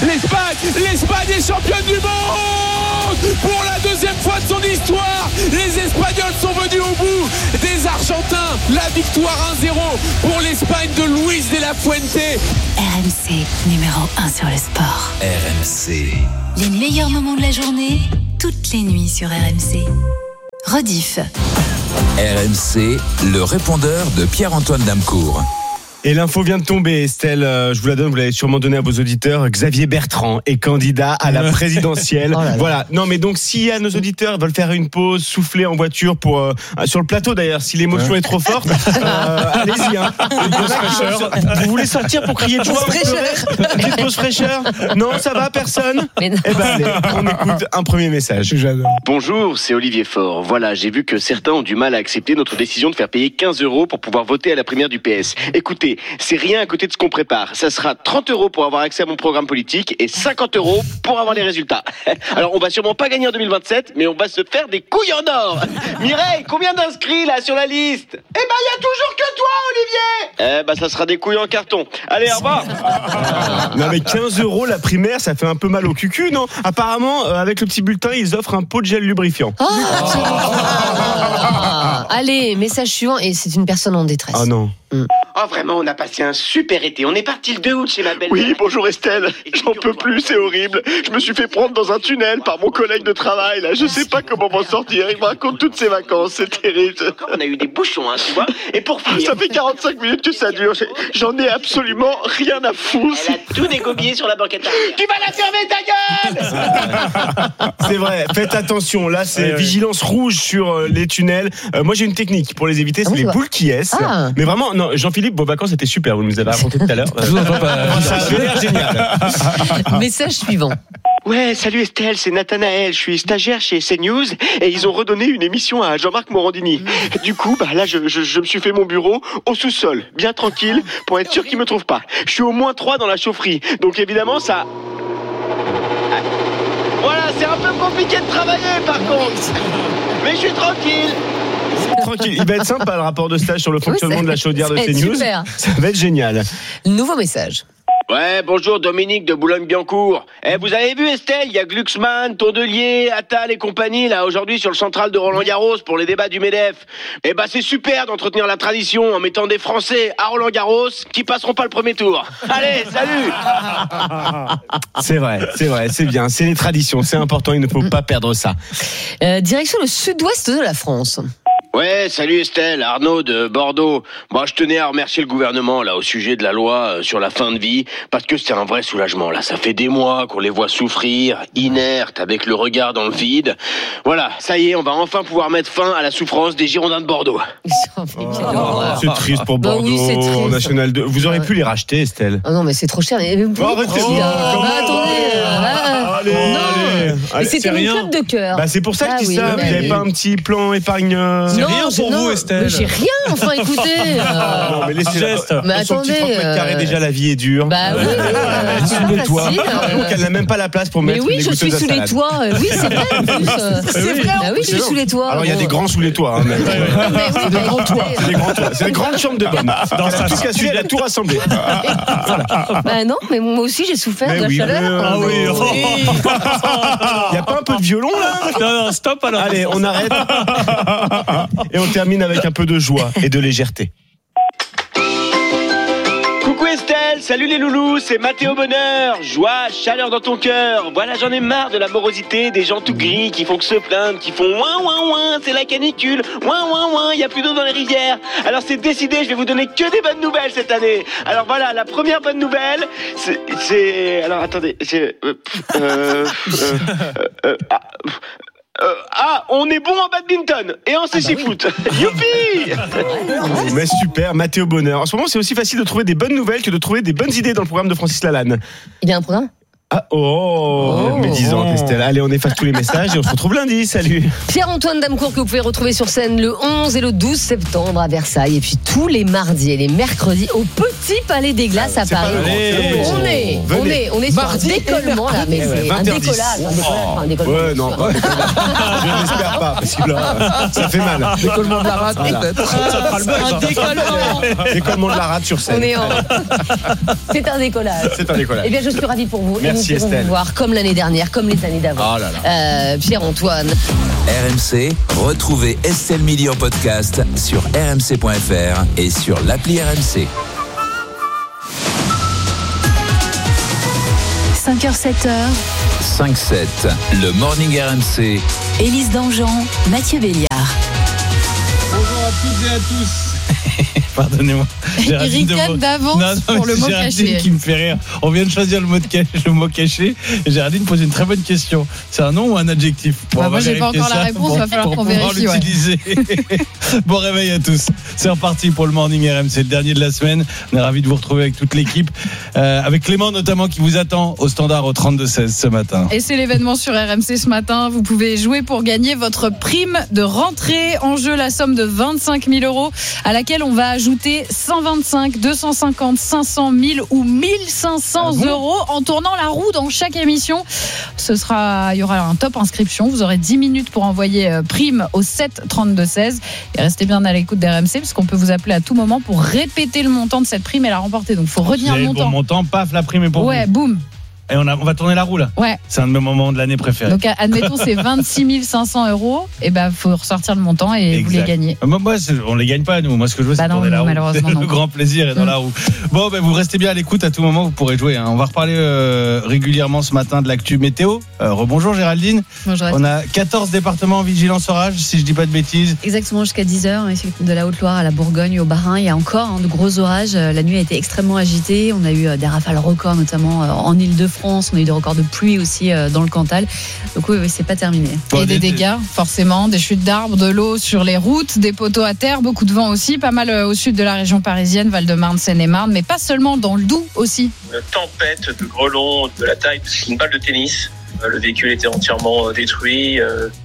L'Espagne est championne du monde pour la deuxième fois de son histoire. Les Espagnols sont venus au bout des Argentins. La victoire 1-0 pour l'Espagne de Luis de la Fuente. RMC, numéro 1 sur le sport. RMC. Les meilleurs moments de la journée, toutes les nuits sur RMC. Rediff. RMC, le répondeur de Pierre-Antoine Damcourt. Et l'info vient de tomber, Estelle, je vous la donne, vous l'avez sûrement donnée à vos auditeurs. Xavier Bertrand est candidat à la présidentielle. Voilà. Non, mais donc, si nos auditeurs veulent faire une pause, souffler en voiture pour sur le plateau d'ailleurs, si l'émotion est trop forte, allez-y. Une pause fraîcheur. Vous voulez sortir pour crier de joie? Une petite pause fraîcheur? Non, ça va, personne? Eh ben, allez, on écoute un premier message. J'adore. Bonjour, c'est Olivier Faure. Voilà, j'ai vu que certains ont du mal à accepter notre décision de faire payer 15 € pour pouvoir voter à la primaire du PS. Écoutez, c'est rien à côté de ce qu'on prépare. Ça sera 30 € pour avoir accès à mon programme politique et 50 € pour avoir les résultats. Alors, on va sûrement pas gagner en 2027, mais on va se faire des couilles en or. Mireille, combien d'inscrits là sur la liste? Eh ben, il y a toujours que toi, Olivier. Eh ben, ça sera des couilles en carton. Allez, au revoir. Non, mais 15 € la primaire, ça fait un peu mal au cucu, non? Apparemment, avec le petit bulletin, ils offrent un pot de gel lubrifiant. Allez, message suivant, et c'est une personne en détresse. Ah non. Oh vraiment, on a passé un super été. On est parti le 2 août chez ma belle-mère. Oui, bonjour Estelle. J'en peux plus, c'est horrible. Je me suis fait prendre dans un tunnel par mon collègue de travail. Là, je sais pas comment m'en sortir. Il me raconte toutes ses vacances, c'est terrible. On a eu des bouchons, hein, tu vois. Et pour finir, ça fait 45 minutes que ça dure. J'en ai absolument rien à foutre. Elle a tout dégobillé sur la banquette arrière. Tu vas la fermer, ta gueule. C'est vrai, faites attention. Là, c'est vigilance rouge sur les tunnels. Moi, j'ai une technique pour les éviter, c'est les boules qui est. Mais vraiment, non, Jean-Philippe, vos vacances étaient super, vous nous avez raconté tout à l'heure. Je vous entends pas. Ça a l'air génial. Message suivant. Ouais, salut Estelle, c'est Nathanaël, je suis stagiaire chez CNews et ils ont redonné une émission à Jean-Marc Morandini. Du coup, là, je me suis fait mon bureau au sous-sol, bien tranquille, pour être sûr qu'ils me trouvent pas. Je suis au -3 dans la chaufferie, donc évidemment, ça... Voilà, c'est un peu compliqué de travailler par contre, mais je suis tranquille. Tranquille, il va être sympa le rapport de stage sur le fonctionnement de la chaudière de CNews. Super. Ça va être génial. Nouveau message. Ouais, bonjour Dominique de Boulogne-Billancourt. Vous avez vu Estelle, il y a Glucksmann, Tondelier, Attal et compagnie là aujourd'hui sur le central de Roland-Garros pour les débats du MEDEF. C'est super d'entretenir la tradition en mettant des Français à Roland-Garros qui passeront pas le premier tour. Allez, salut. C'est vrai, c'est bien, c'est les traditions, c'est important, il ne faut pas perdre ça. Direction le sud-ouest de la France. Ouais, salut Estelle, Arnaud de Bordeaux. Moi, je tenais à remercier le gouvernement là au sujet de la loi sur la fin de vie parce que c'est un vrai soulagement là. Ça fait des mois qu'on les voit souffrir, inertes, avec le regard dans le vide. Voilà, ça y est, on va enfin pouvoir mettre fin à la souffrance des Girondins de Bordeaux. C'est triste pour Bordeaux. Oui, c'est triste. National 2. Vous auriez pu les racheter, Estelle. Oh non, mais c'est trop cher. Arrêtez. Mais c'était mon club de cœur. C'est pour ça que je dis ça. Vous n'avez pas un petit plan épargne. C'est rien pour vous, Estelle. Mais j'ai rien, enfin, écoutez. Non, mais laissez-la. Mais attendez. 30 mètres carrés, déjà, la vie est dure. Sous les toits. Donc, elle n'a même pas la place pour mettre les goûteuses à salade. Mais oui, je suis sous les toits. Oui, c'est vrai, en plus. C'est vrai. Oui, je suis sous les toits. Alors, il y a des grands sous les toits. C'est des grands toits. C'est des grandes chambres de bonne. Dans sa tout cassé, elle a tout rassemblé. Non, mais moi aussi, j'ai souffert de la chaleur. Ah oui. Il n'y a pas un peu de violon là? Non, stop alors. Allez, on arrête. Et on termine avec un peu de joie et de légèreté. Coucou Estelle, salut les loulous, c'est Mathéo Bonheur. Joie, chaleur dans ton cœur. Voilà, j'en ai marre de la morosité des gens tout gris qui font que se plaindre, qui font ouin ouin ouin, c'est la canicule, ouin ouin ouin, il y a plus d'eau dans les rivières. Alors c'est décidé, je vais vous donner que des bonnes nouvelles cette année. Alors voilà, la première bonne nouvelle, c'est alors attendez, c'est on est bon en badminton et en sèche-foot. Youpi. Mais super, Mathéo Bonheur. En ce moment, c'est aussi facile de trouver des bonnes nouvelles que de trouver des bonnes idées dans le programme de Francis Lalanne. Il y a un programme? Médisante, Estelle. Allez, on efface tous les messages et on se retrouve lundi. Salut. Pierre-Antoine Damcourt que vous pouvez retrouver sur scène le 11 et le 12 septembre à Versailles et puis tous les mardis et les mercredis au Petit Palais des Glaces à Paris. On est sur un décollement là, mais c'est un décollage. Ouais, non, je n'espère pas parce que là, ça fait mal. Décollement de la rate, peut-être. Ça fera le buzz. Décollement de la rate sur scène. C'est un décollage. C'est un décollage. Eh bien, je suis ravie pour vous. Merci. Merci, nous pourrons Estelle. vous voir comme l'année dernière, comme les années d'avant. Oh là là. Pierre-Antoine. RMC, retrouvez Estelle Midi en podcast sur rmc.fr et sur l'appli RMC. 5h, 7h, 5-7, le Morning RMC. Élise Dangean, Mathieu Béliard. Bonjour à toutes et à tous. Pardonnez-moi. Il ricane d'avance pour le mot Géraldine caché. qui me fait rire. On vient de choisir le mot caché. Et Géraldine pose une très bonne question. C'est un nom ou un adjectif? Bah, On va moi, j'ai pas vérifier encore la ça réponse, pour- va falloir pour qu'on pouvoir vérifie, ouais. l'utiliser. Bon réveil à tous. C'est reparti pour le Morning RMC, le dernier de la semaine. On est ravis de vous retrouver avec toute l'équipe. Avec Clément notamment qui vous attend au standard au 32-16 ce matin. Et c'est l'événement sur RMC ce matin. Vous pouvez jouer pour gagner votre prime de rentrée. En jeu, la somme de 25 000 euros à laquelle on va ajouter 125, 250, 500, 1000 ou 1500 euros en tournant la roue dans chaque émission. Il y aura un top inscription. Vous aurez 10 minutes pour envoyer prime au 7 32 16. Et restez bien à l'écoute d'RMC parce qu'on peut vous appeler à tout moment pour répéter le montant de cette prime et la remporter. Donc, il faut Vous retenir avez le le bon montant. montant, paf, la prime est pour Ouais, vous. boum. Et on va tourner la roue là. Ouais. C'est un de mes moments de l'année préférés. Donc, admettons, c'est 26 500 euros. Et ben, faut ressortir le montant et vous les Exact. gagnez. Moi, on les gagne pas, nous. Moi, ce que je veux, Bah c'est non, tourner la roue. malheureusement, C'est non. le grand plaisir est dans la roue. Bon, vous restez bien à l'écoute. À tout moment, vous pourrez jouer. On va reparler régulièrement ce matin de l'actu météo. Rebonjour, Géraldine. Bonjour. On a 14 départements en vigilance orage, si je dis pas de bêtises. Exactement, jusqu'à 10h, de la Haute-Loire à la Bourgogne, au Bas-Rhin. Il y a encore de gros orages. La nuit a été extrêmement agitée. On a eu des rafales records, notamment en Île-de-France. On a eu des records de pluie aussi dans le Cantal. Donc oui, c'est pas terminé. Et des dégâts, forcément, des chutes d'arbres, de l'eau sur les routes, des poteaux à terre, beaucoup de vent aussi, pas mal au sud de la région parisienne, Val-de-Marne, Seine-et-Marne, mais pas seulement dans le Doubs aussi. Une tempête de grelons de la taille d'une balle de tennis. Le véhicule était entièrement détruit.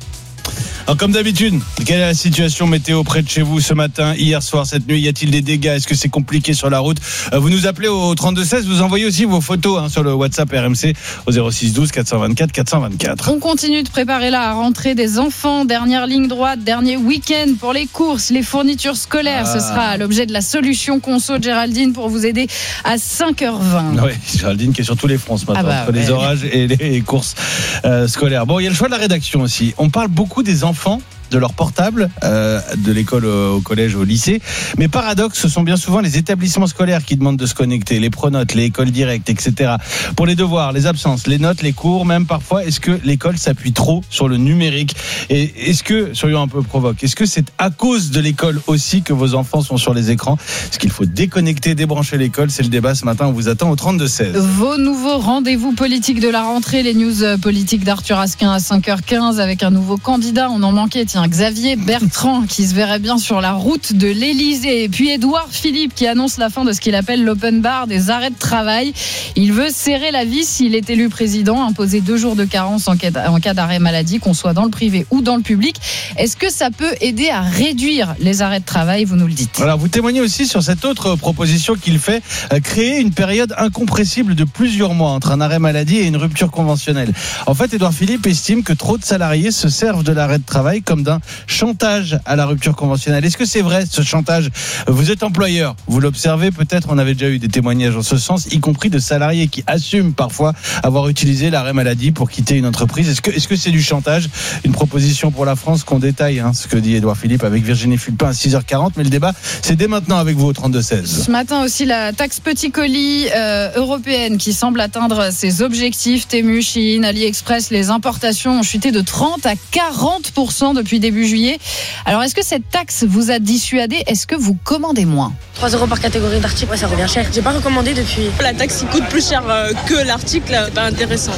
Alors, comme d'habitude, quelle est la situation météo près de chez vous ce matin, hier soir, cette nuit? Y a-t-il des dégâts? Est-ce que c'est compliqué sur la route? Vous nous appelez au 32-16, vous envoyez aussi vos photos sur le WhatsApp RMC au 06 12 424 424. On continue de préparer la rentrée des enfants. Dernière ligne droite, dernier week-end pour les courses, les fournitures scolaires. Ce sera l'objet de la solution conso de Géraldine pour vous aider à 5h20. Oui, Géraldine qui est sur tous les fronts ce matin, entre les orages et les courses scolaires. Bon, il y a le choix de la rédaction aussi. On parle beaucoup des enfants, de leur portable, de l'école au collège, au lycée. Mais paradoxe, ce sont bien souvent les établissements scolaires qui demandent de se connecter, les pronotes, les écoles directes, etc. Pour les devoirs, les absences, les notes, les cours, même parfois, est-ce que l'école s'appuie trop sur le numérique? Et est-ce que, soyons un peu provoques, est-ce que c'est à cause de l'école aussi que vos enfants sont sur les écrans? Est-ce qu'il faut déconnecter, débrancher l'école? C'est le débat ce matin, on vous attend au 32-16. Vos nouveaux rendez-vous politiques de la rentrée, les news politiques d'Arthur Asquin à 5h15 avec un nouveau candidat. On en manquait, tiens, Xavier Bertrand qui se verrait bien sur la route de l'Elysée. Et puis Édouard Philippe qui annonce la fin de ce qu'il appelle l'open bar des arrêts de travail. Il veut serrer la vis s'il est élu président, imposer 2 jours de carence en cas d'arrêt maladie, qu'on soit dans le privé ou dans le public. Est-ce que ça peut aider à réduire les arrêts de travail? Vous nous le dites. Alors, vous témoignez aussi sur cette autre proposition qu'il fait, créer une période incompressible de plusieurs mois entre un arrêt maladie et une rupture conventionnelle. En fait, Édouard Philippe estime que trop de salariés se servent de l'arrêt de travail comme d'un chantage à la rupture conventionnelle. Est-ce que c'est vrai, ce chantage? Vous êtes employeur, vous l'observez peut-être, on avait déjà eu des témoignages en ce sens, y compris de salariés qui assument parfois avoir utilisé l'arrêt maladie pour quitter une entreprise. Est-ce que c'est du chantage? Une proposition pour la France qu'on détaille, ce que dit Édouard Philippe avec Virginie Fulpin à 6h40, mais le débat, c'est dès maintenant avec vous au 32-16. Ce matin aussi, la taxe petit colis européenne qui semble atteindre ses objectifs. Temu, Shein, AliExpress, les importations ont chuté de 30 à 40% depuis début juillet. Alors, est-ce que cette taxe vous a dissuadé? Est-ce que vous commandez moins? 3 € par catégorie d'article, ça revient cher. J'ai pas recommandé depuis. La taxe coûte plus cher que l'article, c'est pas intéressant.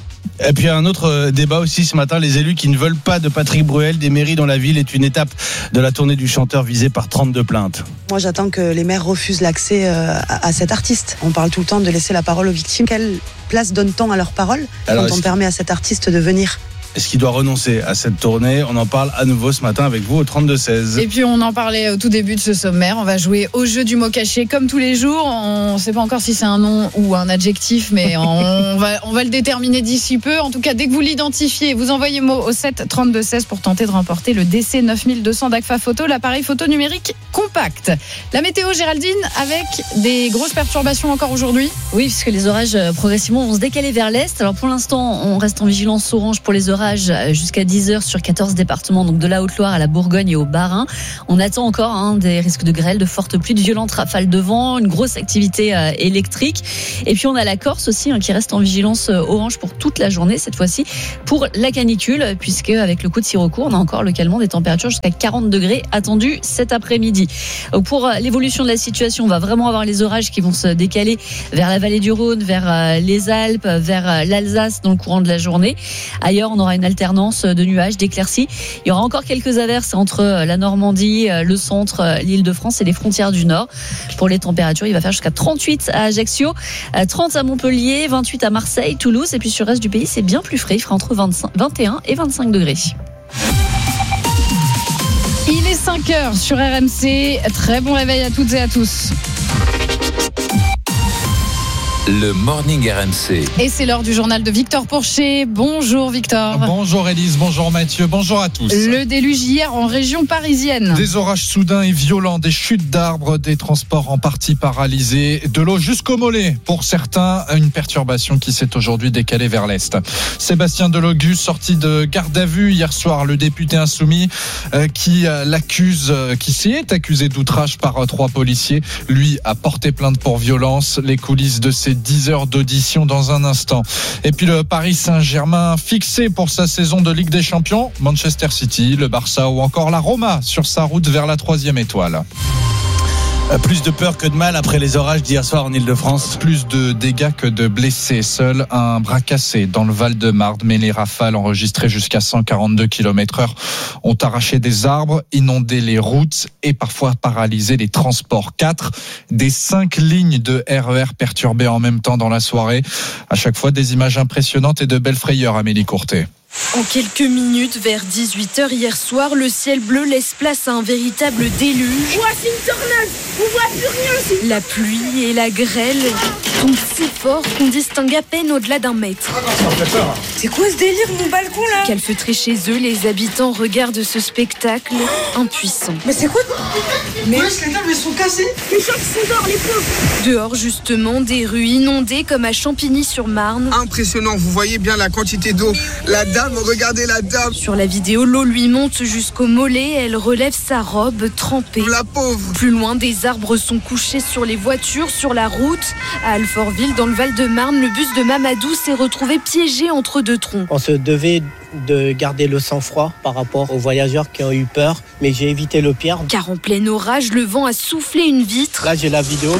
Et puis un autre débat aussi ce matin, les élus qui ne veulent pas de Patrick Bruel, des mairies dont la ville est une étape de la tournée du chanteur visé par 32 plaintes. Moi j'attends que les maires refusent l'accès à cet artiste. On parle tout le temps de laisser la parole aux victimes. Quelle place donne-t-on à leur parole quand on permet à cet artiste de venir? est-ce qu'il doit renoncer à cette tournée? On en parle à nouveau ce matin avec vous au 32-16. Et puis on en parlait au tout début de ce sommaire. On va jouer au jeu du mot caché comme tous les jours. On ne sait pas encore si c'est un nom ou un adjectif, mais on va le déterminer d'ici peu. En tout cas, dès que vous l'identifiez, vous envoyez mot au 7 32-16 pour tenter de remporter le DC 9200 d'Agfa Photo, l'appareil photo numérique compact. La météo, Géraldine, avec des grosses perturbations encore aujourd'hui. Oui, puisque les orages progressivement vont se décaler vers l'est. Alors pour l'instant, on reste en vigilance orange pour les orages jusqu'à 10h sur 14 départements, donc de la Haute-Loire à la Bourgogne et au Bas-Rhin. On attend encore des risques de grêle, de fortes pluies, de violentes rafales de vent, une grosse activité électrique. Et puis on a la Corse aussi qui reste en vigilance orange pour toute la journée, cette fois-ci pour la canicule, puisque avec le coup de Sirocco, on a encore localement des températures jusqu'à 40 degrés attendues cet après-midi. Pour l'évolution de la situation, on va vraiment avoir les orages qui vont se décaler vers la vallée du Rhône, vers les Alpes, vers l'Alsace dans le courant de la journée. Ailleurs, on aura une alternance de nuages, d'éclaircies. Il y aura encore quelques averses entre la Normandie, le centre, l'Île-de-France et les frontières du Nord. Pour les températures, il va faire jusqu'à 38 à Ajaccio, 30 à Montpellier, 28 à Marseille, Toulouse. Et puis sur le reste du pays, c'est bien plus frais. Il fera entre 21 et 25 degrés. Il est 5h sur RMC. Très bon réveil à toutes et à tous. Le Morning RMC. Et c'est l'heure du journal de Victor Pourchet. Bonjour Victor. Bonjour Élise, bonjour Mathieu, bonjour à tous. Le déluge hier en région parisienne. Des orages soudains et violents, des chutes d'arbres, des transports en partie paralysés, de l'eau jusqu'au mollet. Pour certains, une perturbation qui s'est aujourd'hui décalée vers l'est. Sébastien Delogus, sorti de garde à vue hier soir, le député insoumis qui s'est accusé d'outrage par 3 policiers. Lui a porté plainte pour violence. Les coulisses de ces 10 heures d'audition dans un instant. Et puis le Paris Saint-Germain fixé pour sa saison de Ligue des Champions, Manchester City, le Barça ou encore la Roma sur sa route vers la 3e étoile. Plus de peur que de mal après les orages d'hier soir en Ile-de-France. Plus de dégâts que de blessés. Seul un bras cassé dans le Val-de-Marne, mais les rafales enregistrées jusqu'à 142 km/h ont arraché des arbres, inondé les routes et parfois paralysé les transports. 4 des 5 lignes de RER perturbées en même temps dans la soirée. À chaque fois, des images impressionnantes et de belles frayeurs, Amélie Courtet. En quelques minutes, vers 18h hier soir, le ciel bleu laisse place à un véritable déluge. Ouah, c'est une tornade! On voit plus rien! La pluie et la grêle sont si forts qu'on distingue à peine au-delà d'1 mètre. C'est quoi ce délire, mon balcon là? Calfeutrés chez eux, les habitants regardent ce spectacle impuissants. Mais c'est quoi? Mais les tables elles sont cassées! Les gens qui sont dehors, les pauvres! Dehors justement, des rues inondées comme à Champigny-sur-Marne. Impressionnant, vous voyez bien la quantité d'eau. La dame, regardez la dame. Sur la vidéo, l'eau lui monte jusqu'au mollet, elle relève sa robe trempée. La pauvre. Plus loin, des arbres sont couchés sur les voitures, sur la route. À Alfortville, dans le Val-de-Marne, le bus de Mamadou s'est retrouvé piégé entre 2 troncs. On se devait de garder le sang-froid par rapport aux voyageurs qui ont eu peur, mais j'ai évité le pire. Car en plein orage, le vent a soufflé une vitre. Là, j'ai la vidéo.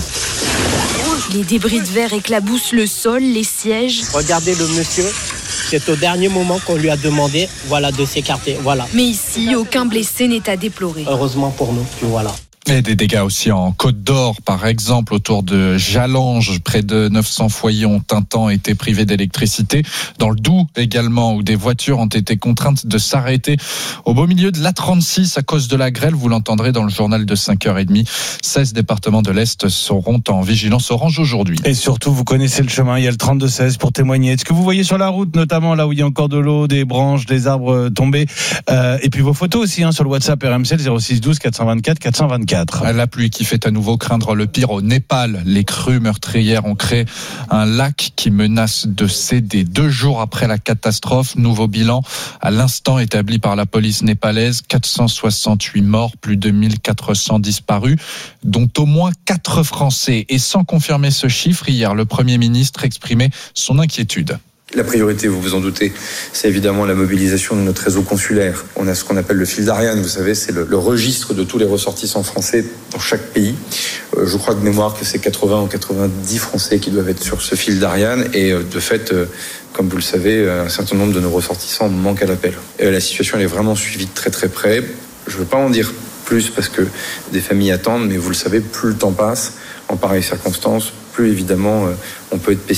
Les débris de verre éclaboussent le sol, les sièges. Regardez le monsieur. C'est au dernier moment qu'on lui a demandé de s'écarter. Voilà. Mais ici, aucun blessé n'est à déplorer. Heureusement pour nous, puis voilà. Et des dégâts aussi en Côte d'Or, par exemple, autour de Jalange. Près de 900 foyers ont un temps été privés d'électricité. Dans le Doubs également, où des voitures ont été contraintes de s'arrêter au beau milieu de l'A36 à cause de la grêle. Vous l'entendrez dans le journal de 5h30. 16 départements de l'Est seront en vigilance orange aujourd'hui. Et surtout, vous connaissez le chemin. Il y a le 32-16 pour témoigner. Est-ce que vous voyez sur la route, notamment là où il y a encore de l'eau, des branches, des arbres tombés, et puis vos photos aussi sur le WhatsApp RMC, le 06 12 424 424. La pluie qui fait à nouveau craindre le pire au Népal. Les crues meurtrières ont créé un lac qui menace de céder 2 jours après la catastrophe. Nouveau bilan à l'instant établi par la police népalaise. 468 morts, plus de 1400 disparus, dont au moins 4 Français. Et sans confirmer ce chiffre, hier, le Premier ministre exprimait son inquiétude. La priorité, vous vous en doutez, c'est évidemment la mobilisation de notre réseau consulaire. On a ce qu'on appelle le fil d'Ariane, vous savez, c'est le registre de tous les ressortissants français dans chaque pays. Je crois de mémoire que c'est 80 ou 90 Français qui doivent être sur ce fil d'Ariane et de fait, comme vous le savez, un certain nombre de nos ressortissants manquent à l'appel. La situation elle est vraiment suivie de très très près. Je ne veux pas en dire plus parce que des familles attendent, mais vous le savez, plus le temps passe, en pareilles circonstances, plus évidemment on peut être pessimiste.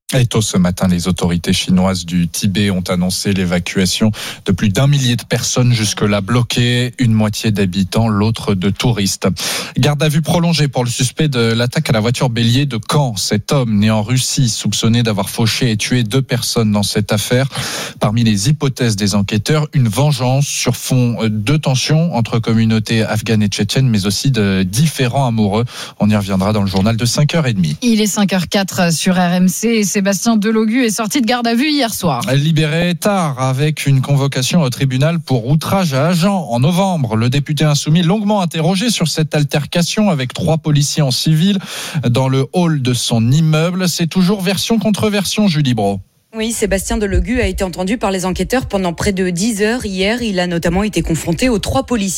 Et tôt ce matin, les autorités chinoises du Tibet ont annoncé l'évacuation de plus d'1 millier de personnes jusque-là bloquées, une moitié d'habitants, l'autre de touristes. Garde à vue prolongée pour le suspect de l'attaque à la voiture bélier de Caen. Cet homme, né en Russie, soupçonné d'avoir fauché et tué 2 personnes dans cette affaire. Parmi les hypothèses des enquêteurs, une vengeance sur fond de tensions entre communautés afghanes et tchétchènes, mais aussi de différents amoureux. On y reviendra dans le journal de 5h30. Il est 5h04 sur RMC. Sébastien Delogu est sorti de garde à vue hier soir. Libéré tard avec une convocation au tribunal pour outrage à agent en novembre. Le député insoumis longuement interrogé sur cette altercation avec 3 policiers en civil dans le hall de son immeuble. C'est toujours version contre version, Julie Brault. Oui, Sébastien Delogu a été entendu par les enquêteurs pendant près de 10 heures hier. Il a notamment été confronté aux 3 policiers